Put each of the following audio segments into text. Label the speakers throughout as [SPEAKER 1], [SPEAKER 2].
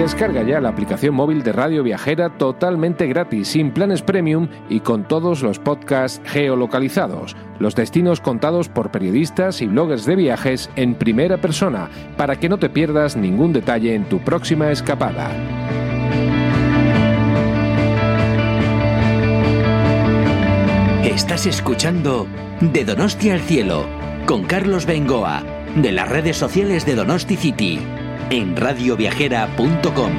[SPEAKER 1] Descarga ya la aplicación móvil de Radio Viajera totalmente gratis, sin planes premium y con todos los podcasts geolocalizados, los destinos contados por periodistas y bloggers de viajes en primera persona, para que no te pierdas ningún detalle en tu próxima escapada.
[SPEAKER 2] Estás escuchando De Donosti al Cielo, con Carlos Bengoa, de las redes sociales de Donosti City, en radioviajera.com.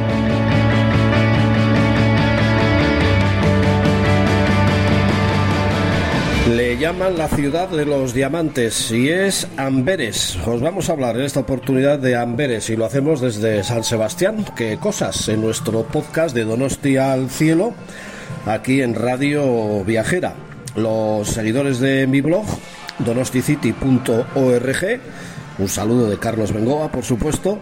[SPEAKER 3] Le llaman la ciudad de los diamantes y es Amberes. Os vamos a hablar en esta oportunidad de Amberes y lo hacemos desde San Sebastián. ¿Qué cosas? En nuestro podcast de Donosti al Cielo, aquí en Radio Viajera. Los seguidores de mi blog, donosticity.org, un saludo de Carlos Bengoa, por supuesto.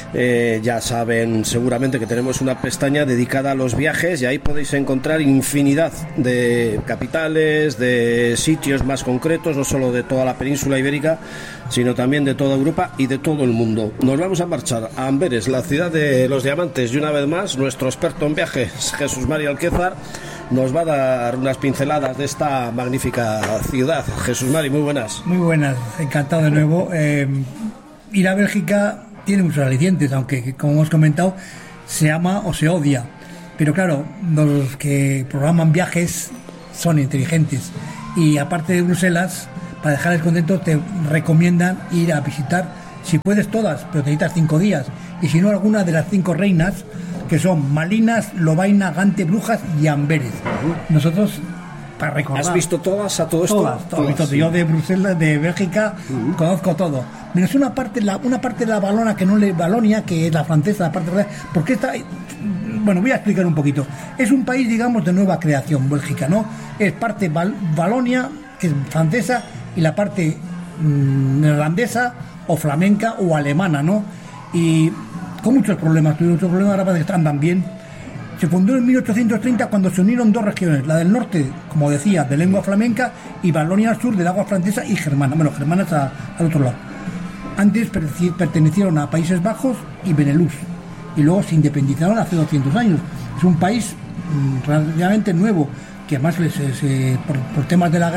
[SPEAKER 3] Ya saben seguramente que tenemos una pestaña dedicada a los viajes y ahí podéis encontrar infinidad de capitales, de sitios más concretos, no solo de toda la península ibérica, sino también de toda Europa y de todo el mundo. Nos vamos a marchar a Amberes, la ciudad de los diamantes, y una vez más nuestro experto en viajes, Jesús Mari Alquézar, nos va a dar unas pinceladas de esta magnífica ciudad. Jesús Mari, muy buenas.
[SPEAKER 4] Muy buenas, encantado de nuevo. Ir a Bélgica tiene muchos alicientes, aunque, como hemos comentado, se ama o se odia. Pero claro, los que programan viajes son inteligentes. Y aparte de Bruselas, para dejarles contentos, te recomiendan ir a visitar, si puedes todas, pero te necesitas 5 días. Y si no, alguna de las 5 reinas, que son Malinas, Lovaina, Gante, Brujas y Amberes. Nosotros, para recordar...
[SPEAKER 3] ¿Has visto todas a todo esto?
[SPEAKER 4] Todas. Yo de Bruselas, de Bélgica, conozco todo. Menos una parte de la Valonia, que es la francesa, la parte de... Porque esta... Bueno, voy a explicar un poquito. Es un país, digamos, de nueva creación, Bélgica, ¿no? Es parte Valonia, que es francesa, y la parte neerlandesa, o flamenca, o alemana, ¿no? Y con muchos problemas, ahora parece que andan bien. Se fundó en 1830 cuando se unieron 2 regiones, la del norte, como decía, de lengua flamenca, y Valonia al sur, de lengua francesa y germana. Bueno, germana es al otro lado. Antes pertenecieron a Países Bajos y Benelux, y luego se independizaron hace 200 años. Es un país relativamente nuevo, que además por temas de la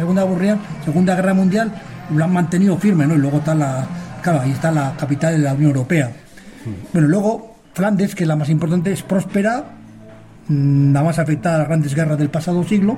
[SPEAKER 4] Segunda Guerra Mundial lo han mantenido firme, ¿no? Y luego está ahí está la capital de la Unión Europea. Bueno, luego Flandes, que es la más importante, es próspera, la más afectada a las grandes guerras del pasado siglo,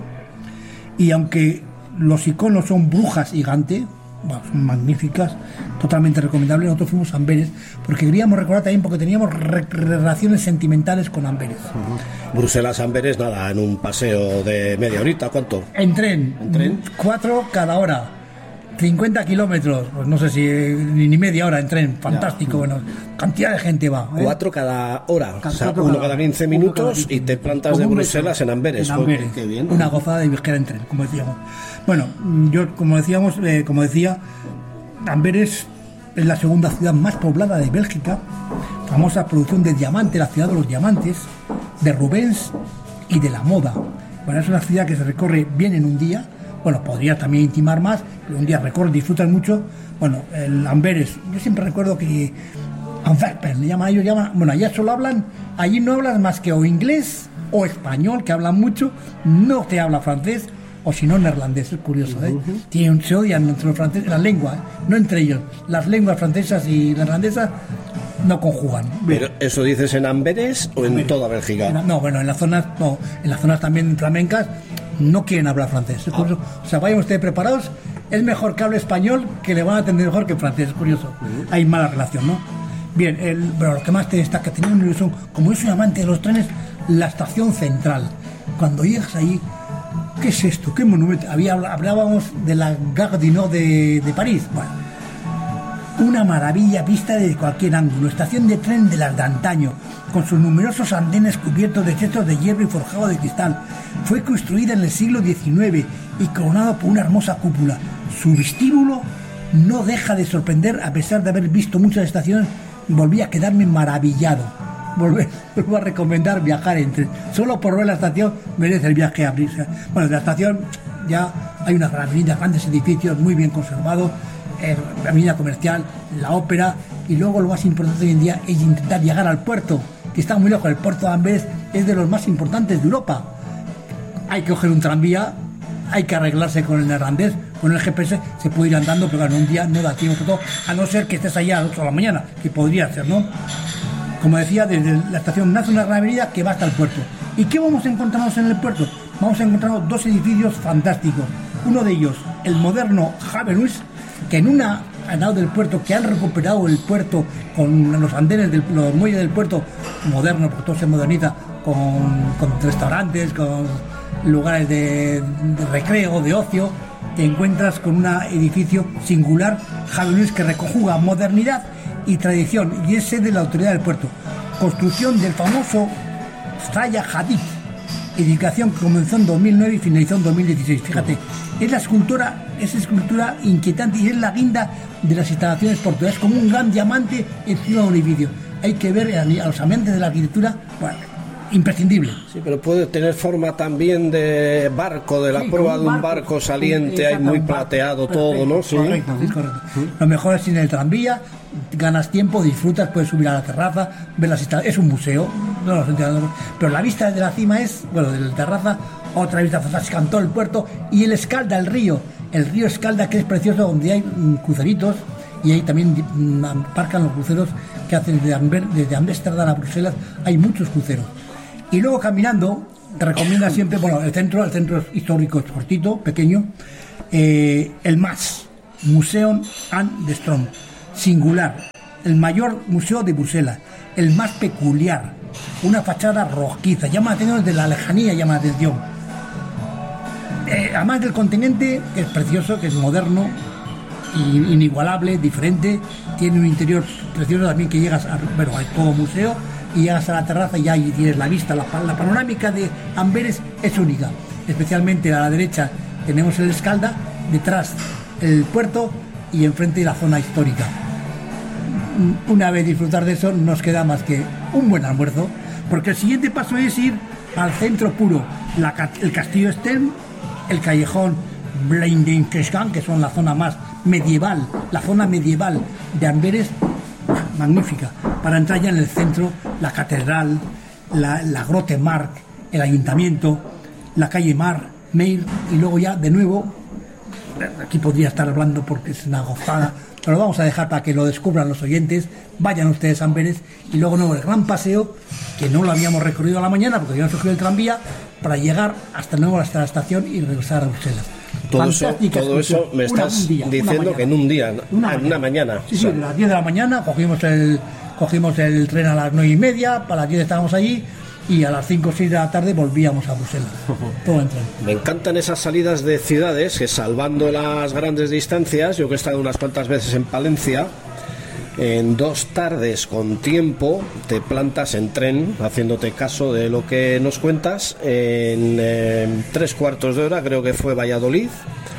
[SPEAKER 4] y aunque los iconos son Brujas y Gante, bueno, son magníficas, totalmente recomendables. Nosotros fuimos a Amberes porque queríamos recordar también, porque teníamos relaciones sentimentales con Amberes.
[SPEAKER 3] Bruselas, Amberes, nada, en un paseo de media horita, ¿cuánto?
[SPEAKER 4] En tren, 4 cada hora. 50 kilómetros, pues no sé si ni media hora en tren, fantástico, bueno, cantidad de gente va.
[SPEAKER 3] 4 cada hora, o sea, uno cada 15 minutos y te plantas de Bruselas en Amberes.
[SPEAKER 4] Qué bien. Una gozada de viajar en tren, como decíamos. Bueno, yo, como decía, Amberes es la segunda ciudad más poblada de Bélgica, famosa producción de diamante, la ciudad de los diamantes, de Rubens y de la moda. Bueno, es una ciudad que se recorre bien en un día. Bueno, podrías también intimar más, pero un día recorres, disfrutas mucho. Bueno, el Amberes, yo siempre recuerdo que Antwerpen, bueno, allá solo hablan, allí no hablas más que o inglés o español, que hablan mucho, no te habla francés, o si no neerlandés, es curioso, ¿eh? Se odian entre los franceses, las lenguas, no entre ellos, las lenguas francesas y neerlandesas no conjugan.
[SPEAKER 3] ¿Pero eso dices en Amberes o en toda Bélgica?
[SPEAKER 4] No, bueno, en las zonas también flamencas no quieren hablar francés. Es curioso. O sea, vayan ustedes preparados. Es mejor que hable español, que le van a atender mejor que francés. Es curioso. Hay mala relación, ¿no? Bien, pero lo que más te destaca, tenía una ilusión, como yo soy amante de los trenes, la estación central. Cuando llegas ahí, ¿qué es esto? ¿Qué monumento? Hablábamos de la Gare du Nord de París. Bueno, una maravilla vista desde cualquier ángulo. Estación de tren de las de antaño, con sus numerosos andenes cubiertos de techos de hierro y forjado de cristal. Fue construida en el siglo XIX y coronado por una hermosa cúpula. Su vestíbulo no deja de sorprender, a pesar de haber visto muchas estaciones. Volví a quedarme maravillado. Vuelvo a recomendar viajar en tren. Solo por ver la estación merece el viaje a abrirse. Bueno, de la estación ya hay unas avenidas, grandes edificios muy bien conservados, avenida comercial, la ópera, y luego lo más importante hoy en día es intentar llegar al puerto, que está muy lejos. El puerto de Amberes es de los más importantes de Europa. Hay que coger un tranvía, hay que arreglarse con el neerlandés, con el GPS se puede ir andando, pero en un día no da tiempo todo, a no ser que estés allá a las 8 de la mañana, que podría ser, ¿no? Como decía, desde la estación nace una gran avenida que va hasta el puerto. ¿Y qué vamos a encontrarnos en el puerto? Vamos a encontrarnos dos edificios fantásticos. Uno de ellos, el moderno Havenhuis, que al lado del puerto, que han recuperado el puerto con los andenes, los muelles del puerto moderno, porque todo se moderniza con restaurantes, con lugares de recreo, de ocio. Te encuentras con un edificio singular, Havenhuis, que reconjuga modernidad y tradición, y es sede de la autoridad del puerto. Construcción del famoso Zaha Hadid, edificación que comenzó en 2009 y finalizó en 2016. Fíjate, es escultura inquietante y es la guinda de las instalaciones portuarias, como un gran diamante encima de un edificio. Hay que ver a los amantes de la arquitectura, bueno, imprescindible.
[SPEAKER 3] Sí, pero puede tener forma también de barco, de la prueba de un barco saliente, hay muy plateado todo, ¿no? Sí.
[SPEAKER 4] Correcto, es correcto. Lo mejor es ir en el tranvía, ganas tiempo, disfrutas, puedes subir a la terraza, ver las instalaciones, es un museo, pero la vista desde la cima es, bueno, de la terraza, otra vista fantástica en todo el puerto, y el Escalda, el río Escalda, que es precioso, donde hay cruceritos, y ahí también aparcan los cruceros que hacen desde Ámsterdam a Bruselas, hay muchos cruceros. Y luego caminando, te recomienda siempre, bueno, el centro histórico es cortito, pequeño, el MAS, Museum and the Strom, singular, el mayor museo de Bruselas, el más peculiar, una fachada rojiza, llama la atención desde la lejanía, llama la atención. Además del continente, que es precioso, que es moderno, inigualable, diferente, tiene un interior precioso también, que llegas a, bueno, hay todo museo, y llegas a la terraza y ahí tienes la vista, la panorámica de Amberes es única, especialmente a la derecha tenemos el Escalda, detrás el puerto y enfrente la zona histórica. Una vez disfrutar de eso, nos queda más que un buen almuerzo, porque el siguiente paso es ir al centro puro, el Castillo Stern, el callejón Blindenkesgan, que son la zona más medieval, la zona medieval de Amberes, magnífica, para entrar ya en el centro, la catedral, la Grote Mark, el ayuntamiento, la calle Meir, y luego ya de nuevo, aquí podría estar hablando porque es una gozada, pero lo vamos a dejar para que lo descubran los oyentes, vayan ustedes a Amberes, y luego nuevo el gran paseo, que no lo habíamos recorrido a la mañana porque habíamos cogido el tranvía, para llegar hasta la estación y regresar a Bruselas.
[SPEAKER 3] Todo eso me estás diciendo que en un día, en una mañana.
[SPEAKER 4] Sí, a las 10 de la mañana cogimos el tren a las 9:30, para las 10 estábamos allí, y a las 5 o 6 de la tarde volvíamos a Bruselas. Todo en tren.
[SPEAKER 3] Me encantan esas salidas de ciudades que, salvando las grandes distancias, yo que he estado unas cuantas veces en Palencia, en 2 tardes con tiempo te plantas en tren, haciéndote caso de lo que nos cuentas, en 3/4 de hora, creo que fue Valladolid,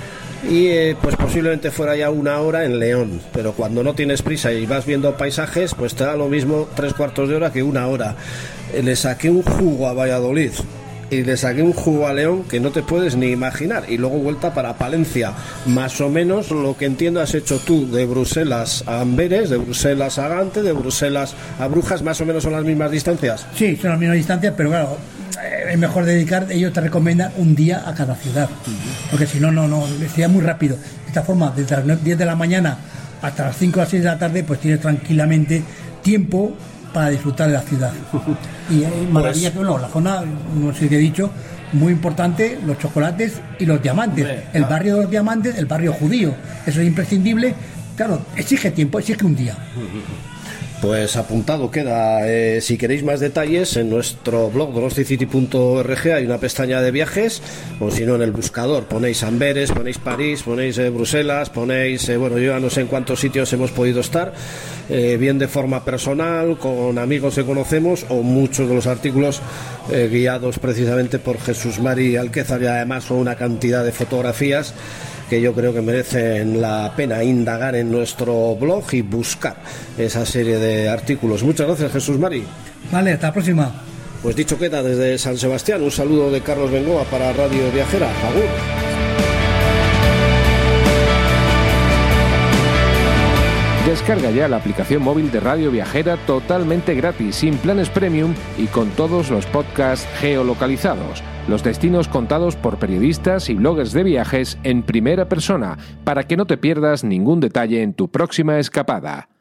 [SPEAKER 3] y pues posiblemente fuera ya 1 hora en León, pero cuando no tienes prisa y vas viendo paisajes, pues te da lo mismo 3/4 de hora que 1 hora. Le saqué un jugo a Valladolid y le saqué un jugo a León que no te puedes ni imaginar, y luego vuelta para Palencia. Más o menos lo que entiendo has hecho tú de Bruselas a Amberes, de Bruselas a Gante, de Bruselas a Brujas, más o menos son las mismas distancias.
[SPEAKER 4] Sí, son las mismas distancias, pero claro, es mejor dedicar, ellos te recomiendan un día a cada ciudad, porque si no, sería muy rápido. De esta forma, desde las 10 de la mañana hasta las 5 o 6 de la tarde, pues tienes tranquilamente tiempo para disfrutar de la ciudad. Y maravilla, pues, la zona, no sé qué he dicho, muy importante, los chocolates y los diamantes. El barrio de los diamantes, el barrio judío, eso es imprescindible. Claro, exige tiempo, exige un día.
[SPEAKER 3] Pues apuntado queda. Si queréis más detalles, en nuestro blog donosticity.org hay una pestaña de viajes, o si no, en el buscador ponéis Amberes, ponéis París, ponéis Bruselas, ponéis, bueno, yo ya no sé en cuántos sitios hemos podido estar, bien de forma personal, con amigos que conocemos, o muchos de los artículos guiados precisamente por Jesús Mari Alquézar, y además son una cantidad de fotografías que yo creo que merecen la pena indagar en nuestro blog y buscar esa serie de artículos. Muchas gracias, Jesús Mari.
[SPEAKER 4] Vale, hasta la próxima.
[SPEAKER 3] Pues dicho queda, desde San Sebastián, un saludo de Carlos Bengoa para Radio Viajera. Agur.
[SPEAKER 1] Descarga ya la aplicación móvil de Radio Viajera totalmente gratis, sin planes premium y con todos los podcasts geolocalizados. Los destinos contados por periodistas y bloggers de viajes en primera persona, para que no te pierdas ningún detalle en tu próxima escapada.